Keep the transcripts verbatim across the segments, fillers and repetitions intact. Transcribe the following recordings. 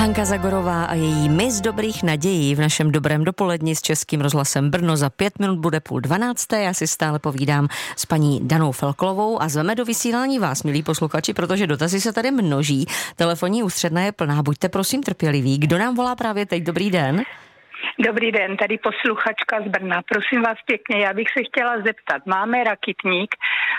Hanka Zagorová a její Miss dobrých nadějí v našem dobrém dopoledni s Českým rozhlasem Brno. Za pět minut bude půl dvanácté. Já si stále povídám s paní Danou Felklovou a zveme do vysílání vás, milí posluchači, protože dotazy se tady množí. Telefonní ústředna je plná. Buďte prosím trpěliví. Kdo nám volá právě teď? Dobrý den. Dobrý den, tady posluchačka z Brna. Prosím vás pěkně, já bych se chtěla zeptat. Máme rakitník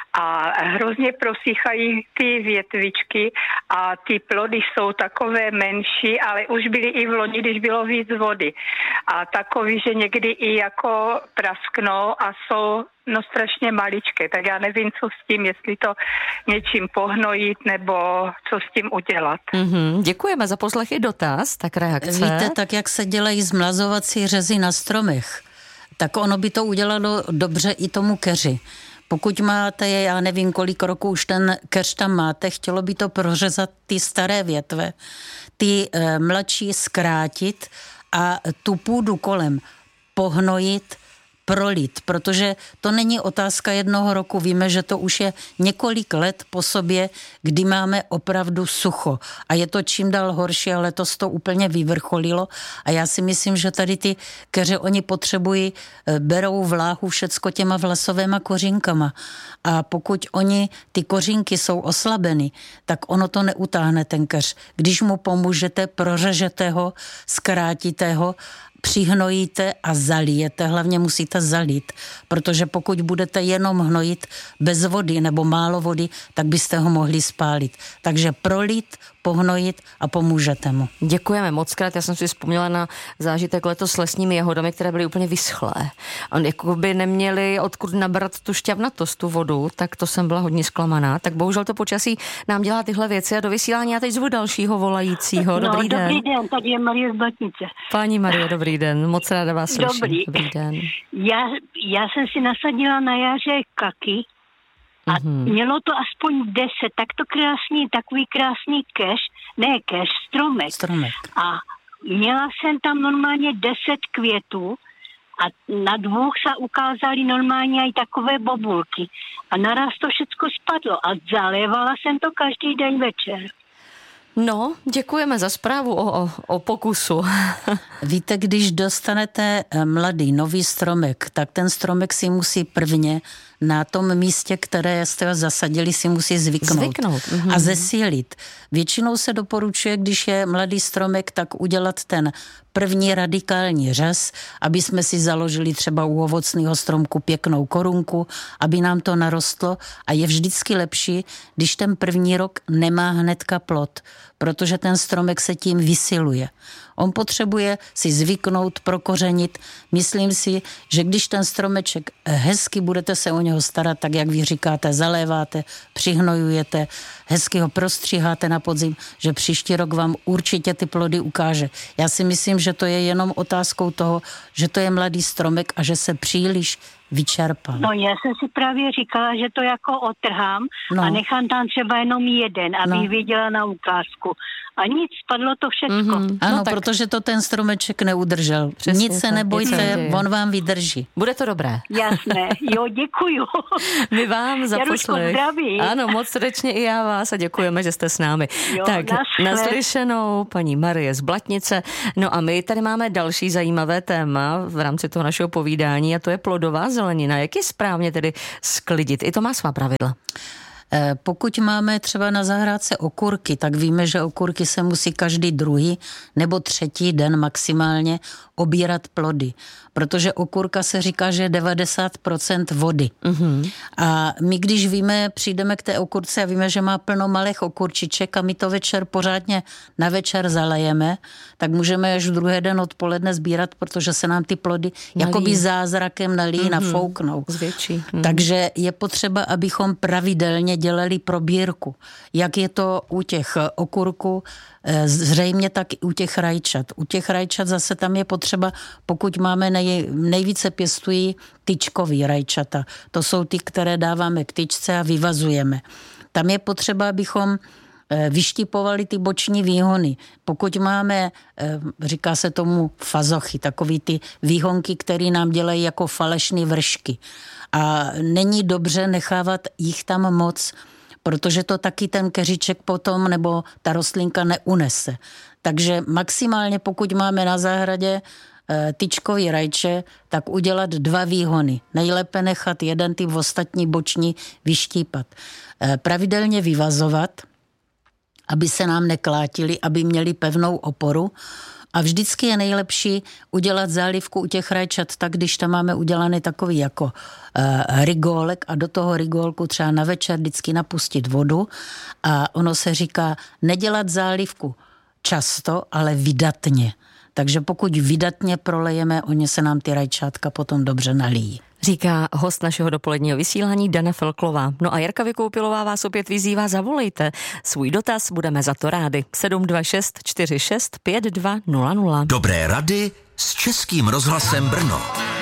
a hrozně prosychají ty větvičky a ty plody jsou takové menší, ale už byly i v loni, když bylo víc vody. A takový, že někdy i jako prasknou a jsou no strašně maličké, tak já nevím, co s tím, jestli to něčím pohnojit, nebo co s tím udělat. Mm-hmm, děkujeme za poslechy dotaz, tak reakce. Víte, tak jak se dělají zmlazovací řezy na stromech, tak ono by to udělalo dobře i tomu keři. Pokud máte, já nevím, kolik roků už ten keř tam máte, chtělo by to prořezat ty staré větve, ty e, mladší zkrátit a tu půdu kolem pohnojit, prolit, protože to není otázka jednoho roku. Víme, že to už je několik let po sobě, kdy máme opravdu sucho. A je to čím dál horší, ale letos to úplně vyvrcholilo. A já si myslím, že tady ty keře, oni potřebují, berou vláhu všecko těma vlasovýma kořínkama. A pokud oni, ty kořínky jsou oslabeny, tak ono to neutáhne ten keř. Když mu pomůžete, prořežete ho, zkrátíte ho, přihnojíte a zalijete, hlavně musíte zalít, protože pokud budete jenom hnojit bez vody nebo málo vody, tak byste ho mohli spálit. Takže prolít, pohnojit a pomůžete mu. Děkujeme moc krát. Já jsem si vzpomněla na zážitek letos s lesními jahodami, které byly úplně vyschlé. On jako by neměli odkud nabrat tu šťavnatost, tu vodu, tak to jsem byla hodně zklamaná. Tak bohužel to počasí nám dělá tyhle věci a do vysílání já teď zvu dalšího volajícího. Dobrý no, den. Dobrý den, tady je Marie z Blatnice. Paní Marie, dobrý den. Moc ráda vás slyším. Dobrý. Dobrý den. Já, já jsem si nasadila na jaře kaky a mm-hmm. mělo to aspoň deset, tak to krásný, takový krásný keš, ne keš, stromek. Stromek. A měla jsem tam normálně deset květů a na dvou se ukázaly normálně i takové bobulky. A naraz to všecko spadlo a zalévala jsem to každý den večer. No, děkujeme za zprávu o, o, o pokusu. Víte, když dostanete mladý, nový stromek, tak ten stromek si musí prvně na tom místě, které jste zasadili, si musí zvyknout, zvyknout. Mhm. a zesílit. Většinou se doporučuje, když je mladý stromek, tak udělat ten první radikální řez, aby jsme si založili třeba u ovocného stromku pěknou korunku, aby nám to narostlo a je vždycky lepší, když ten první rok nemá hnedka plod, protože ten stromek se tím vysiluje. On potřebuje si zvyknout, prokořenit. Myslím si, že když ten stromeček hezky budete se o něho starat, tak jak vy říkáte, zaléváte, přihnojujete, hezky ho prostříháte na podzim, že příští rok vám určitě ty plody ukáže. Já si myslím, že to je jenom otázkou toho, že to je mladý stromek a že se příliš vyčerpal. No já jsem si právě říkala, že to jako otrhám no. a nechám tam třeba jenom jeden, abych no. viděla na ukázku. A nic, spadlo to všecko. Mm-hmm. Ano, no, tak... protože to ten stromeček neudržel. Přesně nic se tak, nebojte, on vám vydrží. Bude to dobré. Jasné, jo, děkuju. My vám za poslech. Ano, moc srdečně i já vás a děkujeme, že jste s námi. Jo, tak, naschle. Naslyšenou paní Marie z Blatnice. No a my tady máme další zajímavé téma v rámci toho našeho povídání a to je plodová zelenina. Jak je správně tedy sklidit? I to má svá pravidla. Pokud máme třeba na zahrádce okurky, tak víme, že okurky se musí každý druhý nebo třetí den maximálně obírat plody, protože okurka se říká, že je devadesát procent vody. Mm-hmm. A my, když víme, přijdeme k té okurce a víme, že má plno malých okurčiček a my to večer pořádně na večer zalejeme, tak můžeme až v druhý den odpoledne sbírat, protože se nám ty plody nalí. Jakoby zázrakem nalí, mm-hmm. nafouknou. Zvětší. Mm-hmm. Takže je potřeba, abychom pravidelně dělali probírku. Jak je to u těch okurků, zřejmě tak i u těch rajčat. U těch rajčat zase tam je potřeba, pokud máme nej, nejvíce pěstují tyčkový rajčata. To jsou ty, které dáváme k tyčce a vyvazujeme. Tam je potřeba, abychom vyštipovali ty boční výhony. Pokud máme, říká se tomu fazochy, takový ty výhonky, které nám dělají jako falešné vršky. A není dobře nechávat jich tam moc, protože to taky ten keříček potom nebo ta rostlinka neunese. Takže maximálně pokud máme na zahradě tyčkový rajče, tak udělat dva výhony. Nejlépe nechat jeden typ, ostatní boční vyštípat. Pravidelně vyvazovat, aby se nám neklátili, aby měli pevnou oporu. A vždycky je nejlepší udělat zálivku u těch rajčat tak, když tam máme udělaný takový jako uh, rigólek a do toho rigólku třeba na večer vždycky napustit vodu a ono se říká nedělat zálivku často, ale vydatně. Takže pokud vydatně prolejeme, oni se nám ty rajčátka potom dobře nalijí. Říká host našeho dopoledního vysílání Dana Felklová. No a Jarka Vykoupilová vás opět vyzývá, zavolejte. Svůj dotaz, budeme za to rádi. sedm dva šest čtyři šest pět dva nula nula. Dobré rady s Českým rozhlasem Brno.